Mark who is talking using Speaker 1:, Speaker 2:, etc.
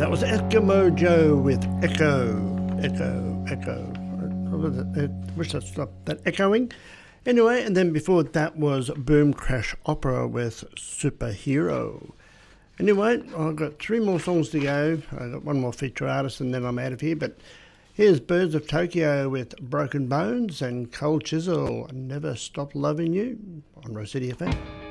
Speaker 1: That was Eskimo Joe with Echo. I wish I'd stopped that echoing. Anyway, and then before that was Boom Crash Opera with Superhero. Anyway, I've got 3 more songs to go. I've got 1 more feature artist and then I'm out of here. But here's Birds of Tokyo with Broken Bones and Cold Chisel, Never Stop Loving You on Rose City FM.